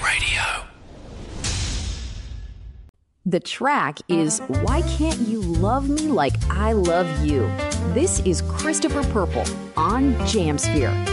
Radio. The track is Why Can't You Love Me Like I Love You? This is Christopher Purple on Jamsphere.